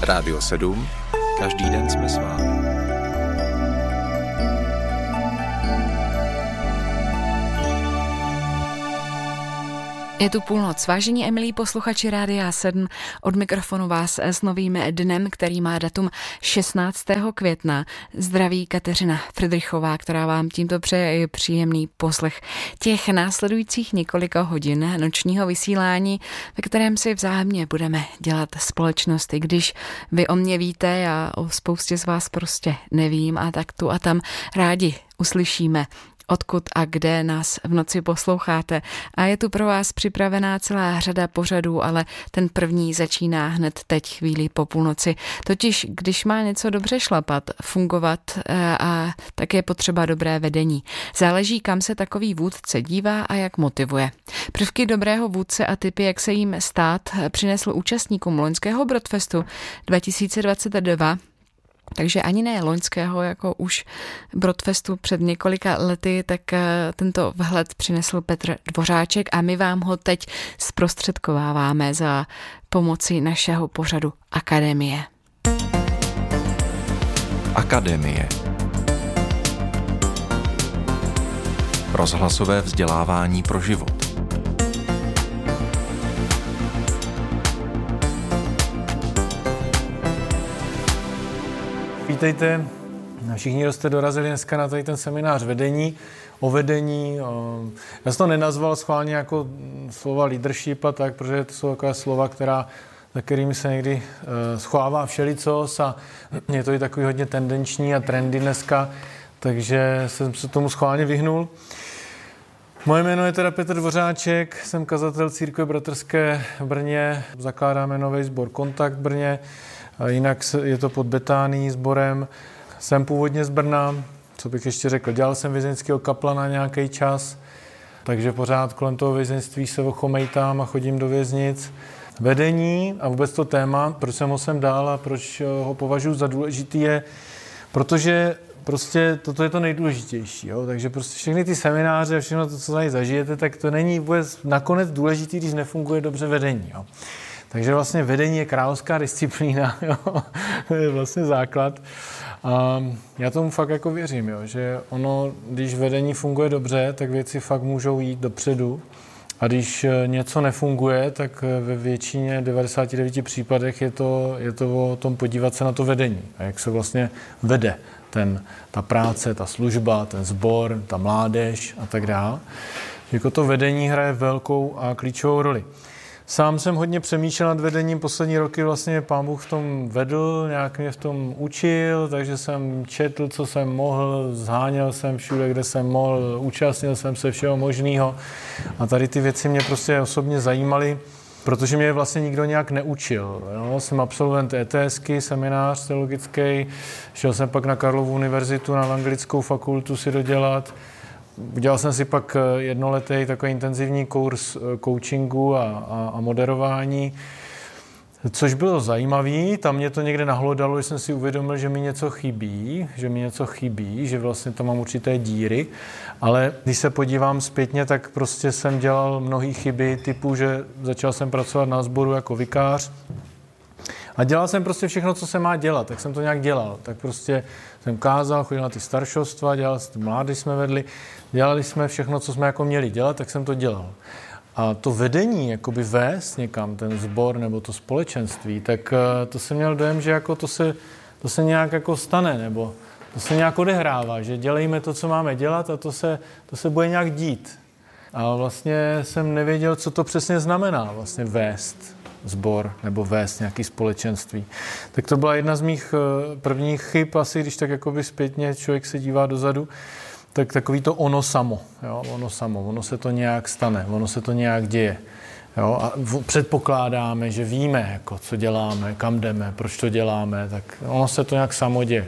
Rádio 7. Každý den jsme s vámi. Je tu půlnoc. Vážení a milí posluchači Rádia 7, od mikrofonu vás s novým dnem, který má datum 16. května. Zdraví Kateřina Fridrichová, která vám tímto přeje příjemný poslech těch následujících několika hodin nočního vysílání, ve kterém si vzájemně budeme dělat společnost, i když vy o mě víte, já o spoustě z vás prostě nevím a tak tu a tam rádi uslyšíme, odkud a kde nás v noci posloucháte. A je tu pro vás připravená celá řada pořadů, ale ten první začíná hned teď, chvíli po půlnoci. Totiž, když má něco dobře šlapat, fungovat, a tak je potřeba dobré vedení. Záleží, kam se takový vůdce dívá a jak motivuje. Prvky dobrého vůdce a tipy, jak se jim stát, přinesl účastníkům loňského Brodfestu 2022. Takže ani ne loňského, jako už Brodfestu před několika lety, tak tento vhled přinesl Petr Dvořáček a my vám ho teď zprostředkováváme za pomoci našeho pořadu Akademie. Akademie. Rozhlasové vzdělávání pro život. Vítejte, všichni, kdo jste dorazili dneska na tady ten seminář vedení, o vedení. Já jsem to nenazval schválně jako slova leadership a tak, protože to jsou takové slova, za kterými se někdy schovává všelicos a je to i takový hodně tendenční a trendy dneska, takže jsem se tomu schválně vyhnul. Moje jméno je teda Petr Dvořáček, jsem kazatel Církve bratrské v Brně, zakládáme nový sbor Kontakt v Brně, a jinak je to pod Betánií sborem. Jsem původně z Brna, co bych ještě řekl, dělal jsem vězeňského kaplana nějaký čas, takže pořád kolem toho vězeňství se ochomejtám a chodím do věznic. Vedení a vůbec to téma, proč jsem ho sem dal a proč ho považuji za důležitý je, protože prostě toto je to nejdůležitější, jo? Takže prostě všechny ty semináře a všechno to, co tady zažijete, tak to není vůbec nakonec důležitý, když nefunguje dobře vedení, jo? Takže vlastně vedení je královská disciplína, jo? To je vlastně základ. A já tomu fakt jako věřím, jo? Že ono, když vedení funguje dobře, tak věci fakt můžou jít dopředu. A když něco nefunguje, tak ve většině 99 případech je to o tom podívat se na to vedení. A jak se vlastně vede ta práce, ta služba, ten sbor, ta mládež a tak dále. Jako to vedení hraje velkou a klíčovou roli. Sám jsem hodně přemýšlel nad vedením, poslední roky vlastně Pán Bůh v tom vedl, nějak mě v tom učil, takže jsem četl, co jsem mohl, zháněl jsem všude, kde jsem mohl, účastnil jsem se všeho možného a tady ty věci mě prostě osobně zajímaly, protože mě vlastně nikdo nějak neučil. Jo? Jsem absolvent ETSky, seminář teologický, šel jsem pak na Karlovu univerzitu, na evangelickou fakultu si dodělat. Udělal jsem si pak jednoletý takový intenzivní kurz coachingu a moderování, což bylo zajímavý. Tam mě to někde nahlodalo, že jsem si uvědomil, že mi něco chybí, že vlastně tam mám určité díry. Ale když se podívám zpětně, tak prostě jsem dělal mnohé chyby typu, že začal jsem pracovat na sboru jako vikář. A dělal jsem prostě všechno, co se má dělat, tak jsem to nějak dělal. Tak prostě jsem kázal, chodil na ty staršovstva, mládež jsme vedli, dělali jsme všechno, co jsme jako měli dělat, tak jsem to dělal. A to vedení, jakoby vést někam, ten sbor nebo to společenství, tak to jsem měl dojem, že jako to se nějak jako stane, nebo to se nějak odehrává, že dělejme to, co máme dělat a to se bude nějak dít. A vlastně jsem nevěděl, co to přesně znamená vlastně vést sbor nebo vést nějaký společenství. Tak to byla jedna z mých prvních chyb, asi když tak jakoby zpětně člověk se dívá dozadu, tak takový to ono samo, ono se to nějak stane, ono se to nějak děje. Jo? A předpokládáme, že víme, jako, co děláme, kam jdeme, proč to děláme, tak ono se to nějak samo děje.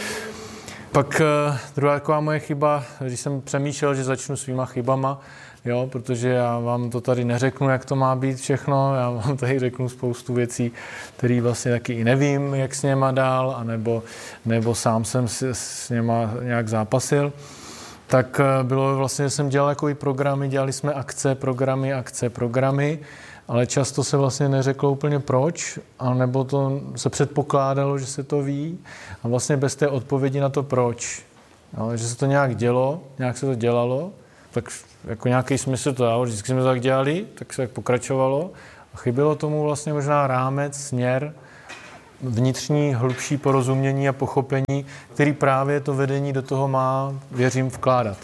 Pak druhá taková moje chyba, když jsem přemýšlel, že začnu svýma chybama, jo, protože já vám to tady neřeknu, jak to má být všechno, já vám tady řeknu spoustu věcí, které vlastně taky i nevím, jak s něma dál, nebo sám jsem s něma nějak zápasil. Tak bylo vlastně, že jsem dělal jako i programy, dělali jsme akce, programy ale často se vlastně neřeklo úplně proč, anebo to se předpokládalo, že se to ví a vlastně bez té odpovědi na to proč. Jo, že se to nějak dělo, nějak se to dělalo, tak jako nějaký smysl to dalo, vždycky jsme to tak dělali, tak se tak pokračovalo a chybělo tomu vlastně možná rámec, směr, vnitřní, hlubší porozumění a pochopení, který právě to vedení do toho má, věřím, vkládat.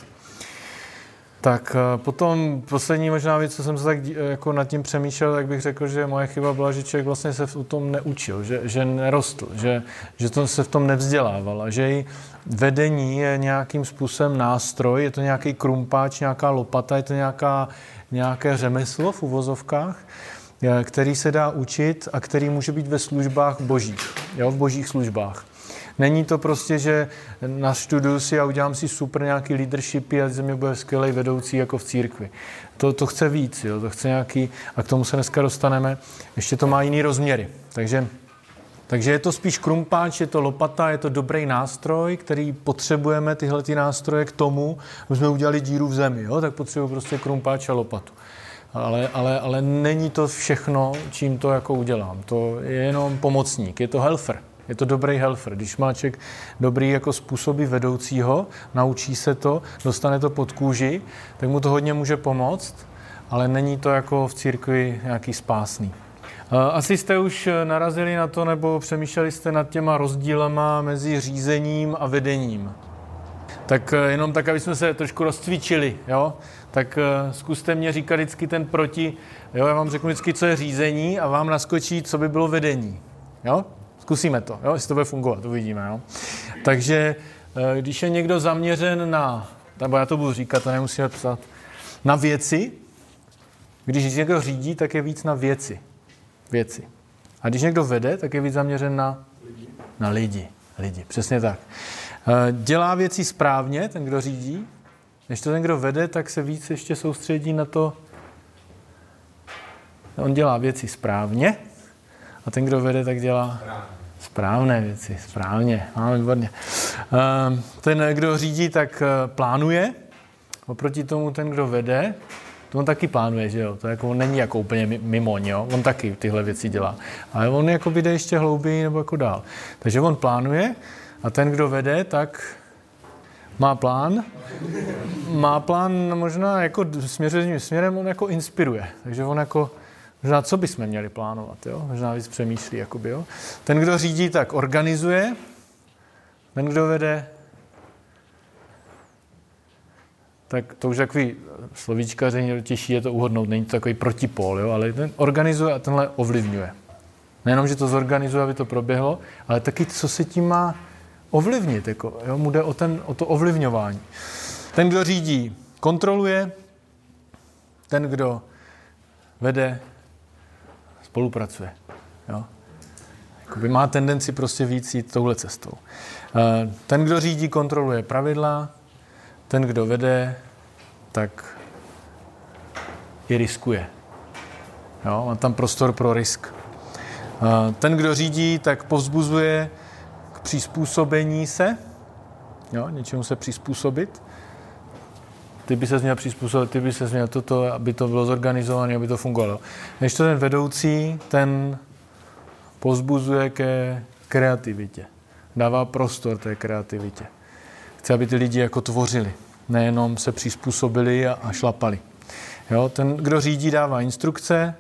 Tak potom poslední možná věc, co jsem se tak jako nad tím přemýšlel, tak bych řekl, že moje chyba byla, že člověk vlastně se v tom neučil, že nerostl, že to se v tom nevzdělával a že i vedení je nějakým způsobem nástroj, je to nějaký krumpáč, nějaká lopata, je to nějaké řemeslo v uvozovkách, který se dá učit a který může být ve službách božích, jo, v božích službách. Není to prostě, že nastuduju si a udělám si super nějaký leadershipy a ze mě bude skvělej vedoucí jako v církvi. To chce víc, jo? To chce nějaký, a k tomu se dneska dostaneme, ještě to má jiný rozměry. Takže je to spíš krumpáč, je to lopata, je to dobrý nástroj, který potřebujeme, tyhle ty nástroje k tomu, aby jsme udělali díru v zemi, jo? Tak potřebuji prostě krumpáč a lopatu. Ale není to všechno, čím to jako udělám. To je jenom pomocník, je to helfer. Je to dobrý helfer. Když má člověk dobrý jako způsoby vedoucího, naučí se to, dostane to pod kůži, tak mu to hodně může pomoct, ale není to jako v církvi nějaký spásný. Asi jste už narazili na to, nebo přemýšleli jste nad těma rozdílama mezi řízením a vedením. Tak jenom tak, aby jsme se trošku rozcvičili, jo? Tak zkuste mě říkat vždycky ten proti, jo? Já vám řeknu vždycky, co je řízení a vám naskočí, co by bylo vedení, jo? Zkusíme to, jo? Jestli to bude fungovat, uvidíme. Jo? Takže když je někdo zaměřen na, nebo já to budu říkat, to nemusíme psat, na věci, když někdo řídí, tak je víc na věci. A když někdo vede, tak je víc zaměřen na lidi. Přesně tak. Dělá věci správně, ten, kdo řídí, než to ten, kdo vede, tak se víc ještě soustředí na to, on dělá věci správně, a ten, kdo vede, tak dělá správné věci. Správně. Výborně. Ten, kdo řídí, tak plánuje. Oproti tomu ten, kdo vede, to on taky plánuje, že jo? To jako, on není jako úplně mimoň, jo? On taky tyhle věci dělá. Ale on jako jde ještě hlouběji nebo jako dál. Takže on plánuje a ten, kdo vede, tak má plán. Má plán možná jako směrem, on jako inspiruje. Takže on jako možná, co bychom měli plánovat, jo? Možná víc přemýšlí, jakoby, jo? Ten, kdo řídí, tak organizuje. Ten, kdo vede, tak to už takový slovíčkaření, těžší je to uhodnout, není to takový protipól, jo? Ale ten organizuje a tenhle ovlivňuje. Nejenom, že to zorganizuje, aby to proběhlo, ale taky, co se tím má ovlivnit, jako, jo? Mu jde o to ovlivňování. Ten, kdo řídí, kontroluje. Ten, kdo vede, spolupracuje. Jo? Jakoby má tendenci prostě víc jít touhle cestou. Ten, kdo řídí, kontroluje pravidla. Ten, kdo vede, tak i riskuje. Jo? Má tam prostor pro risk. Ten, kdo řídí, tak povzbuzuje k přizpůsobení se. Jo? Něčemu se přizpůsobit. Ty by se měl přizpůsobit, ty by se měl toto, aby to bylo zorganizované, aby to fungovalo. Než to ten vedoucí, ten povzbuzuje ke kreativitě. Dává prostor té kreativitě. Chce, aby ty lidi jako tvořili, nejenom se přizpůsobili a šlapali. Jo? Ten, kdo řídí, dává instrukce.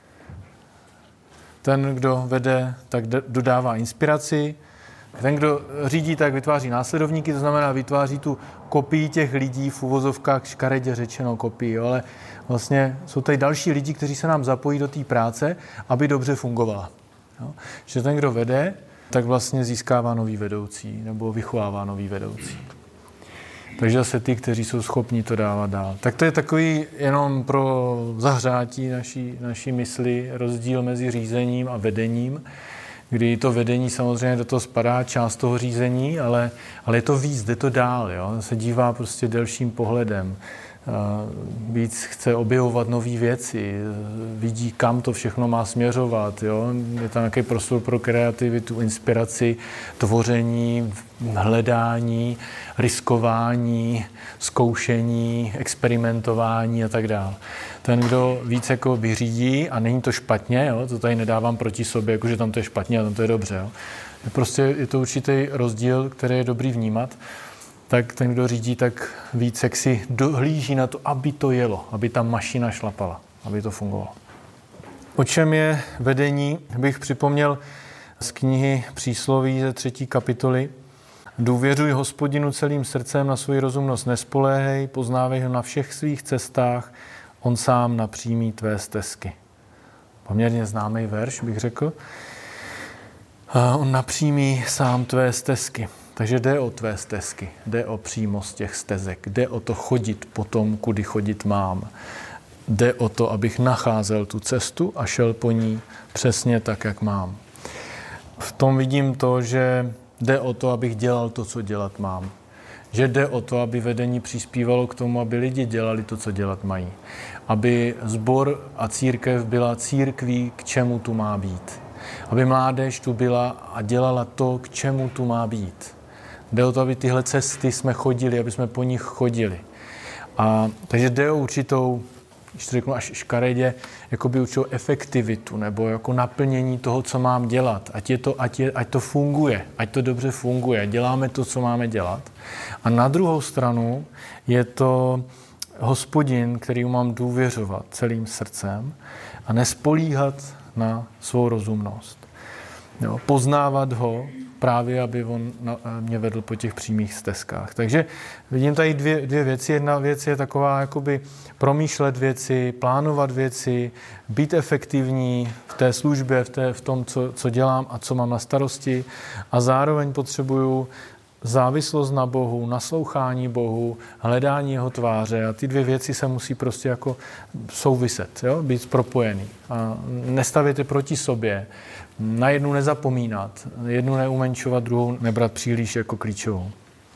Ten, kdo vede, tak dodává inspiraci. Ten, kdo řídí, tak vytváří následovníky, to znamená vytváří tu kopii těch lidí, v uvozovkách škaredě řečeno kopii, jo? Ale vlastně jsou tady další lidi, kteří se nám zapojí do té práce, aby dobře fungovala. Jo? Že ten, kdo vede, tak vlastně získává nový vedoucí nebo vychovává nový vedoucí. Takže zase ty, kteří jsou schopni to dávat dál. Tak to je takový jenom pro zahřátí naší mysli rozdíl mezi řízením a vedením, kdy to vedení samozřejmě do toho spadá část toho řízení, ale je to víc, jde to dál, jo? Se dívá prostě delším pohledem. víc chce objevovat nové věci, vidí, kam to všechno má směřovat. Jo? Je tam nějaký prostor pro kreativitu, inspiraci, tvoření, hledání, riskování, zkoušení, experimentování a tak dále. Ten, kdo víc jako vyřídí, a není to špatně, jo? To tady nedávám proti sobě, jako že tam to je špatně a tam to je dobře. Jo? Prostě je to určitý rozdíl, který je dobrý vnímat. Tak ten, kdo řídí, tak víc jak si dohlíží na to, aby to jelo, aby ta mašina šlapala, aby to fungovalo. O čem je vedení, bych připomněl z knihy Přísloví ze 3. kapitoly. Důvěřuj Hospodinu celým srdcem, na svou rozumnost nespoléhej, poznávej ho na všech svých cestách, on sám napřímí tvé stezky. Poměrně známý verš, bych řekl. On napřímí sám tvé stezky. Takže jde o tvé stezky, jde o přímost těch stezek, jde o to chodit po tom, kudy chodit mám. Jde o to, abych nacházel tu cestu a šel po ní přesně tak, jak mám. V tom vidím to, že jde o to, abych dělal to, co dělat mám. Že jde o to, aby vedení přispívalo k tomu, aby lidi dělali to, co dělat mají. Aby sbor a církev byla církví, k čemu tu má být. Aby mládež tu byla a dělala to, k čemu tu má být. Jde o to, aby tyhle cesty jsme chodili, aby jsme po nich chodili. Takže jde o určitou, když to řeknu až škaredě, jakoby určitou efektivitu nebo jako naplnění toho, co mám dělat. Ať to funguje, ať to dobře funguje. Děláme to, co máme dělat. A na druhou stranu je to Hospodin, kterýmu mám důvěřovat celým srdcem a nespolíhat na svou rozumnost. Jo, poznávat ho právě, aby on mě vedl po těch přímých stezkách. Takže vidím tady dvě věci. Jedna věc je taková, jakoby promýšlet věci, plánovat věci, být efektivní v té službě, v tom, co dělám a co mám na starosti. A zároveň potřebuju závislost na Bohu, naslouchání Bohu, hledání jeho tváře a ty dvě věci se musí prostě jako souviset, jo? Být propojený. A nestavět je proti sobě, na jednu nezapomínat, jednu neumenšovat, druhou nebrat příliš jako klíčovou.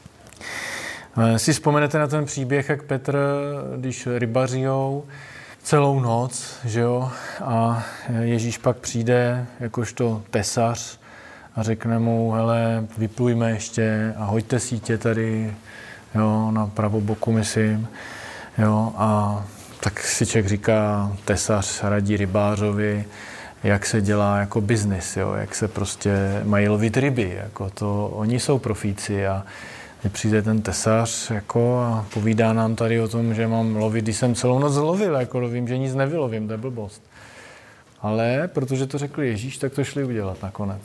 Si vzpomenete na ten příběh, jak Petr, když rybařijou celou noc, že jo, a Ježíš pak přijde jakožto tesař a řekne mu, hele, vyplujme ještě a hoďte sítě tady, jo, na pravoboku, myslím, jo, a tak si člověk říká, tesař radí rybářovi, jak se dělá jako biznis, jo, jak se prostě mají lovit ryby, jako to, oni jsou profíci a přijde ten tesař jako a povídá nám tady o tom, že mám lovit, když jsem celou noc lovil, jako lovím, že nic nevylovím, to je blbost. Ale protože to řekl Ježíš, tak to šli udělat nakonec.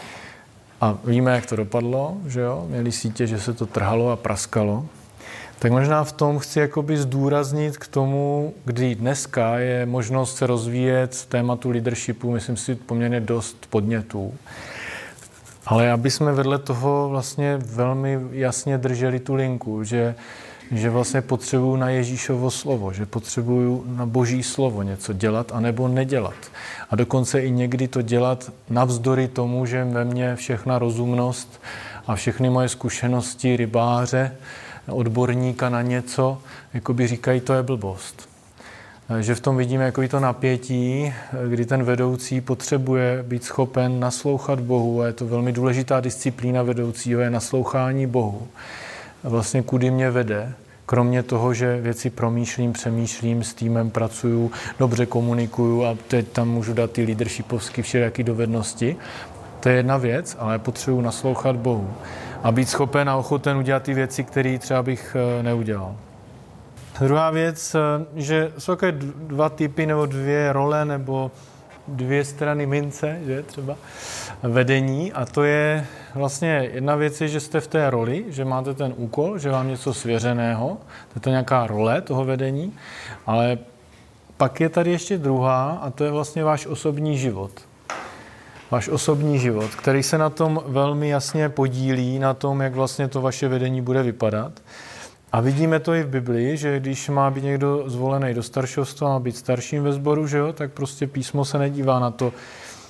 A víme, jak to dopadlo, že jo, měli sítě, že se to trhalo a praskalo. Tak možná v tom chci jakoby zdůraznit k tomu, kdy dneska je možnost se rozvíjet v tématu leadershipu, myslím si, poměrně dost podnětů. Ale aby jsme vedle toho vlastně velmi jasně drželi tu linku, že vlastně potřebuju na Ježíšovo slovo, že potřebuju na Boží slovo něco dělat anebo nedělat. A dokonce i někdy to dělat navzdory tomu, že ve mně všechna rozumnost a všechny moje zkušenosti rybáře, odborníka na něco, jakoby říkají, to je blbost. Že v tom vidíme jakoby to napětí, kdy ten vedoucí potřebuje být schopen naslouchat Bohu a je to velmi důležitá disciplína vedoucího, je naslouchání Bohu. Vlastně kudy mě vede, kromě toho, že věci promýšlím, přemýšlím, s týmem pracuju, dobře komunikuju a teď tam můžu dát ty leadershipovské všelijaké dovednosti. To je jedna věc, ale potřebuji naslouchat Bohu a být schopen a ochoten udělat ty věci, které třeba bych neudělal. Druhá věc, že jsou také dva typy nebo dvě role nebo dvě strany mince, že třeba vedení, a to je vlastně jedna věc je, že jste v té roli, že máte ten úkol, že vám něco svěřeného, to je to nějaká role toho vedení, ale pak je tady ještě druhá a to je vlastně váš osobní život. Váš osobní život, který se na tom velmi jasně podílí, na tom, jak vlastně to vaše vedení bude vypadat. A vidíme to i v Biblii, že když má být někdo zvolený do staršovstva, má být starším ve sboru, že jo, tak prostě písmo se nedívá na to,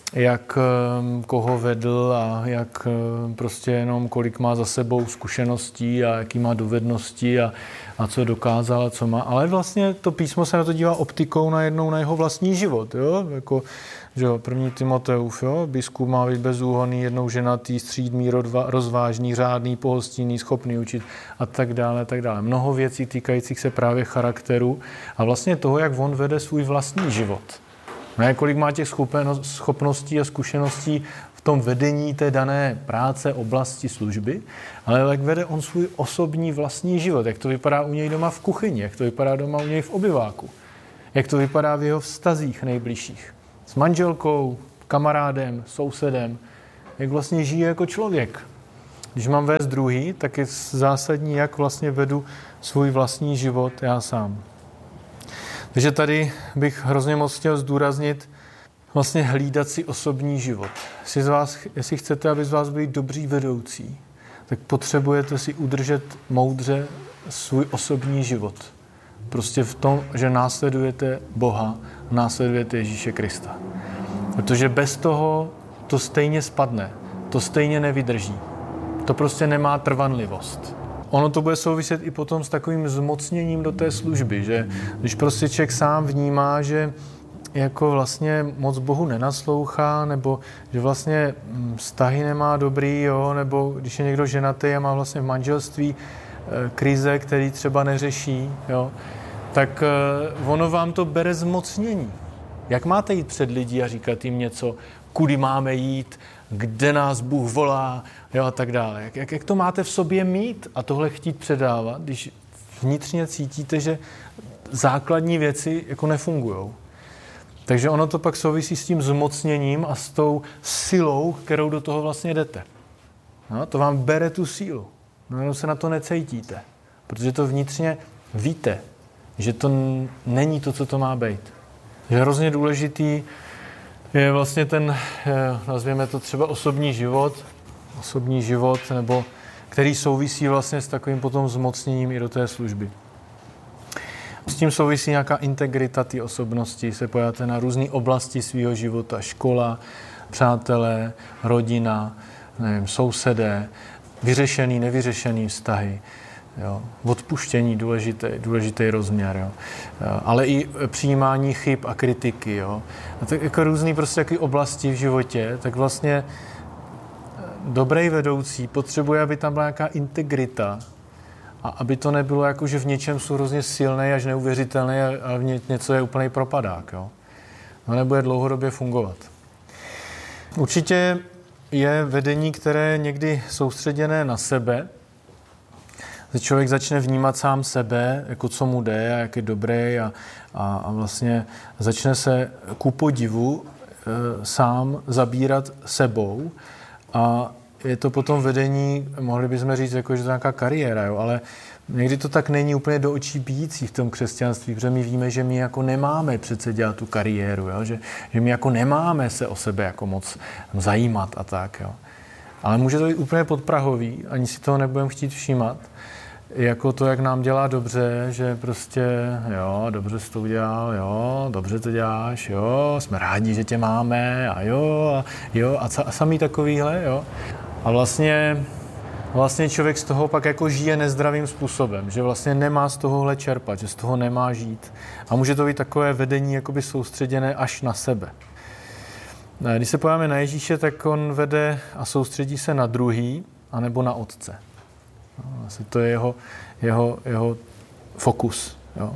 jak koho vedl a jak prostě jenom kolik má za sebou zkušeností a jaký má dovednosti a co dokázal a co má. Ale vlastně to písmo se na to dívá optikou najednou na jeho vlastní život. Jo? Jako, že jo, 1. Timoteův, jo? Biskup má být bezúhonný, jednou ženatý, střídmý, rozvážný, řádný, pohostinný, schopný učit a tak dále, tak dále. Mnoho věcí týkajících se právě charakteru a vlastně toho, jak on vede svůj vlastní život. Ne, kolik má těch schopností a zkušeností v tom vedení té dané práce, oblasti, služby, ale jak vede on svůj osobní vlastní život, jak to vypadá u něj doma v kuchyni, jak to vypadá doma u něj v obyváku, jak to vypadá v jeho vztazích nejbližších. S manželkou, kamarádem, sousedem, jak vlastně žije jako člověk. Když mám vést druhý, tak je zásadní, jak vlastně vedu svůj vlastní život já sám. Takže tady bych hrozně moc chtěl zdůraznit vlastně hlídat si osobní život. Jestli chcete, aby z vás byli dobří vedoucí, tak potřebujete si udržet moudře svůj osobní život. Prostě v tom, že následujete Boha, následujete Ježíše Krista. Protože bez toho to stejně spadne, to stejně nevydrží. To prostě nemá trvanlivost. Ono to bude souviset i potom s takovým zmocněním do té služby, že když prostě člověk sám vnímá, že jako vlastně moc Bohu nenaslouchá, nebo že vlastně vztahy nemá dobrý, jo, nebo když je někdo ženatý a má vlastně v manželství krize, který třeba neřeší, jo, tak ono vám to bere zmocnění. Jak máte jít před lidi a říkat jim něco, kudy máme jít, kde nás Bůh volá, jo, a tak dále. Jak to máte v sobě mít a tohle chtít předávat, když vnitřně cítíte, že základní věci jako nefungujou. Takže ono to pak souvisí s tím zmocněním a s tou silou, kterou do toho vlastně jdete. No, to vám bere tu sílu. No, jenom se na to necítíte, protože to vnitřně víte, že to není to, co to má být. Že hrozně důležitý je vlastně ten, nazvěme to třeba osobní život, nebo který souvisí vlastně s takovým potom zmocněním i do té služby. S tím souvisí nějaká integrita té osobnosti, se pojáte na různé oblasti svého života, škola, přátelé, rodina, nevím, sousedé, vyřešený, nevyřešený vztahy, jo, odpuštění, důležitý rozměr, jo, ale i přijímání chyb a kritiky, jo. A tak jako různý prostě jaký oblasti v životě, tak vlastně dobrý vedoucí potřebuje, aby tam byla nějaká integrita a aby to nebylo jako, že v něčem jsou hrozně silný až neuvěřitelný a v něco je úplný propadák, jo. No nebude dlouhodobě fungovat. Určitě je vedení, které je někdy soustředěné na sebe, že člověk začne vnímat sám sebe, jako co mu jde a jak je dobrý a vlastně začne se ku podivu sám zabírat sebou a je to potom vedení, mohli bychom říct, jako, že to je nějaká kariéra, jo, ale někdy to tak není úplně do očí bíjící v tom křesťanství, protože my víme, že my jako nemáme přece dělat tu kariéru, jo, že my jako nemáme se o sebe jako moc zajímat a tak. Jo. Ale může to být úplně podprahový, ani si toho nebudeme chtít všímat, jako to, jak nám dělá dobře, že prostě, jo, dobře jsi to udělal, jo, dobře to děláš, jo, jsme rádi, že tě máme a a samý takovýhle, jo. A vlastně člověk z toho pak jako žije nezdravým způsobem, že vlastně nemá z tohohle čerpat, že z toho nemá žít. A může to být takové vedení jakoby soustředěné až na sebe. Když se podíváme na Ježíše, tak on vede a soustředí se na druhý, anebo na Otce. Asi to je jeho fokus. Jo.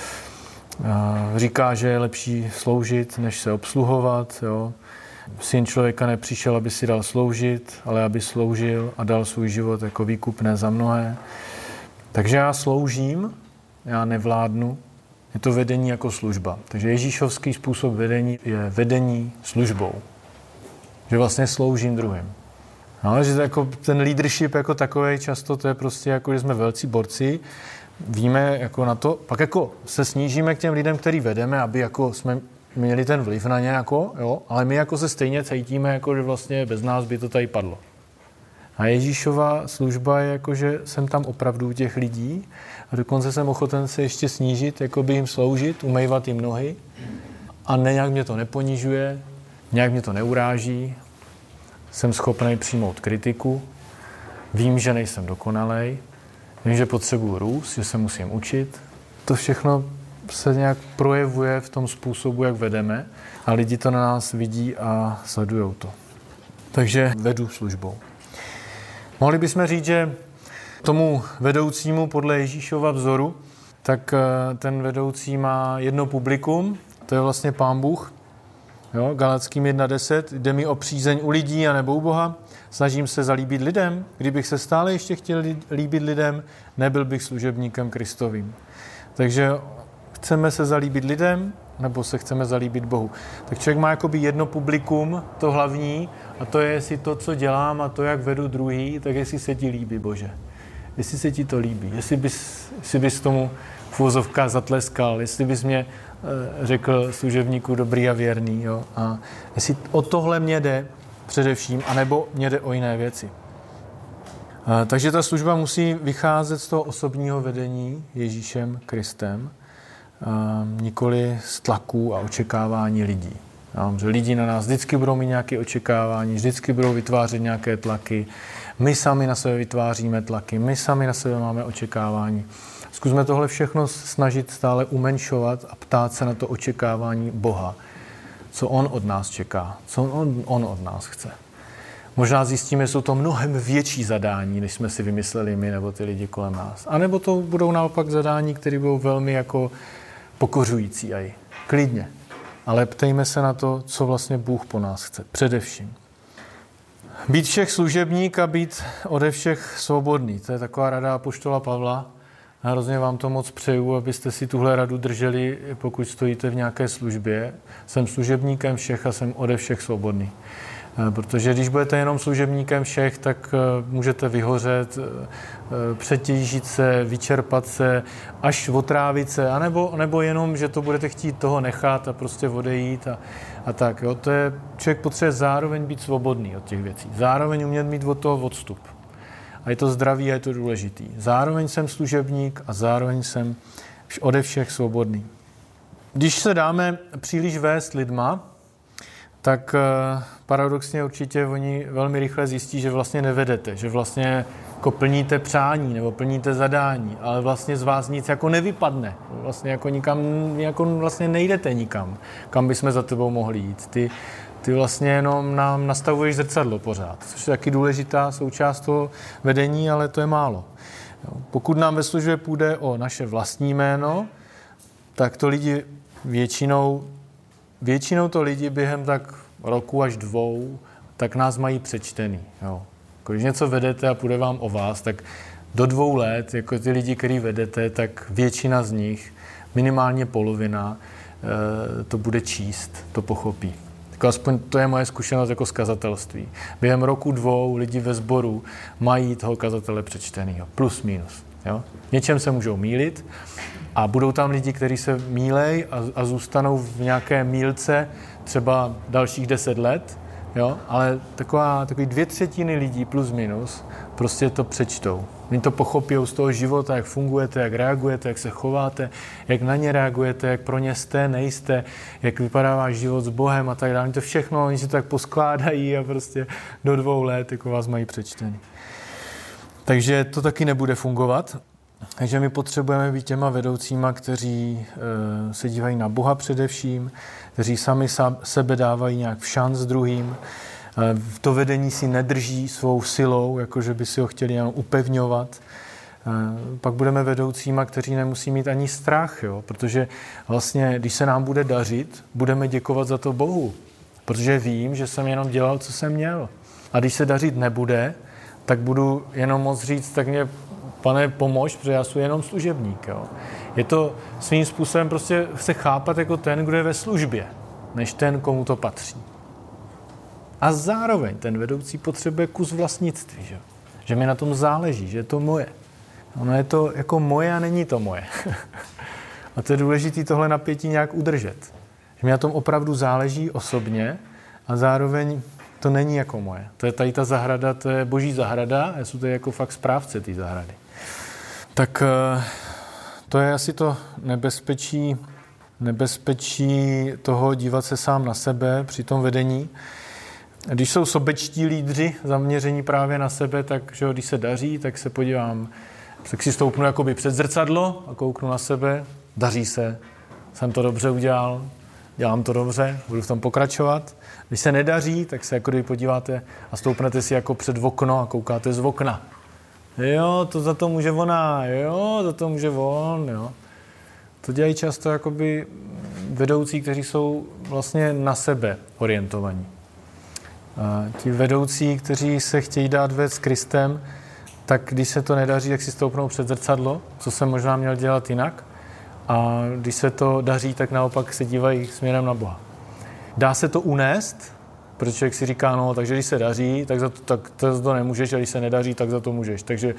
Říká, že je lepší sloužit, než se obsluhovat. Jo. Syn člověka nepřišel, aby si dal sloužit, ale aby sloužil a dal svůj život jako výkupné za mnohé. Takže já sloužím, já nevládnu. Je to vedení jako služba. Takže ježíšovský způsob vedení je vedení službou. Že vlastně sloužím druhým. No, že jako ten leadership jako takový často to je prostě jako, že jsme velcí borci, víme jako na to, pak jako se snížíme k těm lidem, který vedeme, aby jako jsme měli ten vliv na ně, jako, jo, ale my jako se stejně cítíme, jako, že vlastně bez nás by to tady padlo. A Ježíšova služba je jako, že jsem tam opravdu u těch lidí a dokonce jsem ochoten se ještě snížit, jako by jim sloužit, umývat jim nohy a nějak mě to neponižuje, nějak mě to neuráží, jsem schopný přijmout kritiku, vím, že nejsem dokonalej, vím, že potřebuji růst, že se musím učit. To všechno se nějak projevuje v tom způsobu, jak vedeme a lidi to na nás vidí a sledujou to. Takže vedu službou. Mohli bychom říct, že tomu vedoucímu podle Ježíšova vzoru, tak ten vedoucí má jedno publikum, to je vlastně Pán Bůh. Jo, Galackým 1.10, jde mi o přízeň u lidí a nebo u Boha, snažím se zalíbit lidem, kdybych se stále ještě chtěl líbit lidem, nebyl bych služebníkem Kristovým. Takže chceme se zalíbit lidem, nebo se chceme zalíbit Bohu. Tak člověk má jakoby jedno publikum, to hlavní, a to je, jestli to, co dělám a to, jak vedu druhý, tak jestli se ti líbí, Bože. Jestli se ti to líbí, jestli bys tomu v uvozovkách zatleskal, jestli bys mě řekl služebníku dobrý a věrný. Jo? A jestli o tohle mě jde především, anebo mě jde o jiné věci. Takže ta služba musí vycházet z toho osobního vedení Ježíšem Kristem, nikoli z tlaků a očekávání lidí. Že lidi na nás vždycky budou mít nějaké očekávání, vždycky budou vytvářet nějaké tlaky. My sami na sebe vytváříme tlaky, my sami na sebe máme očekávání. Zkusme tohle všechno snažit stále umenšovat a ptát se na to očekávání Boha. Co on od nás čeká, co on od nás chce. Možná zjistíme, že jsou to mnohem větší zadání, než jsme si vymysleli my nebo ty lidi kolem nás. A nebo to budou naopak zadání, které budou velmi jako pokořující aj. Klidně. Ale ptejme se na to, co vlastně Bůh po nás chce. Především. Být všech služebník a být ode všech svobodný. To je taková rada apoštola Pavla. A hrozně vám to moc přeju, abyste si tuhle radu drželi, pokud stojíte v nějaké službě. Jsem služebníkem všech a jsem ode všech svobodný. Protože když budete jenom služebníkem všech, tak můžete vyhořet, přetížit se, vyčerpat se, až otrávit se, anebo jenom, že to budete chtít toho nechat a prostě odejít a tak. Jo. To je, člověk potřebuje zároveň být svobodný od těch věcí. Zároveň umět mít od toho odstup. A je to zdravý a je to důležitý. Zároveň jsem služebník a zároveň jsem ode všech svobodný. Když se dáme příliš vést lidma, tak paradoxně určitě oni velmi rychle zjistí, že vlastně nevedete, že vlastně jako plníte přání nebo plníte zadání, ale vlastně z vás nic jako nevypadne. Vlastně jako nikam, jako vlastně nejdete nikam, kam bychom za tebou mohli jít. Ty vlastně jenom nám nastavuješ zrcadlo pořád, což je taky důležitá součást toho vedení, ale to je málo. Pokud nám ve službě půjde o naše vlastní jméno, tak to lidi většinou to lidi během tak roku až 2, tak nás mají přečtený. Jo. Když něco vedete a půjde vám o vás, tak do 2 let, jako ty lidi, který vedete, tak většina z nich, minimálně polovina, to bude číst, to pochopí. Tak aspoň to je moje zkušenost jako z kazatelství. Během roku 2 lidi ve sboru mají toho kazatele přečtenýho, plus minus. Jo. Něčem se můžou mýlit a budou tam lidi, kteří se mýlej a zůstanou v nějaké mýlce třeba dalších 10 let, jo, ale takový 2/3 lidí plus minus prostě to přečtou. Oni to pochopí z toho života, jak fungujete, jak reagujete, jak se chováte, jak na ně reagujete, jak pro ně jste, nejste, jak vypadá váš život s Bohem a tak dále. Oni to všechno, oni si to tak poskládají a prostě do 2 let jako vás mají přečtený. Takže to taky nebude fungovat. Takže my potřebujeme být těma vedoucíma, kteří se dívají na Boha především, kteří sami sebe dávají nějak v šanc druhým. To vedení si nedrží svou silou, jakože by si ho chtěli jenom upevňovat. Pak budeme vedoucíma, kteří nemusí mít ani strach, jo? Protože vlastně, když se nám bude dařit, budeme děkovat za to Bohu, protože vím, že jsem jenom dělal, co jsem měl. A když se dařit nebude, tak budu jenom moc říct, tak mě Pane, pomož, protože já jsem jenom služebník. Jo. Je to svým způsobem prostě se chápat jako ten, kdo je ve službě, než ten, komu to patří. A zároveň ten vedoucí potřebuje kus vlastnictví, že mi na tom záleží, že je to moje. Ono je to jako moje a není to moje. A to je důležité tohle napětí nějak udržet. Že mi na tom opravdu záleží osobně a zároveň to není jako moje. To je tady ta zahrada, to je boží zahrada a já jsem tady jako fakt správce té zahrady. Tak to je asi to nebezpečí nebezpečí toho dívat se sám na sebe při tom vedení. Když jsou sobečtí lídři zaměření právě na sebe, tak že když se daří, tak se podívám, tak si stoupnu jakoby před zrcadlo a kouknu na sebe, daří se, jsem to dobře udělal, dělám to dobře, budu v tom pokračovat. Když se nedaří, tak se jako kdyby podíváte a stoupnete si jako před okno a koukáte z okna. Jo, to za to může ona, jo, za to může on, jo. To dělají často jakoby vedoucí, kteří jsou vlastně na sebe orientovaní. A ti vedoucí, kteří se chtějí dát vést s Kristem, tak když se to nedaří, tak si stoupnou před zrcadlo, co jsem možná měl dělat jinak. A když se to daří, tak naopak se dívají směrem na Boha. Dá se to unést, protože člověk si říká, no, takže když se daří, tak za to nemůžeš, a když se nedaří, tak za to můžeš. Takže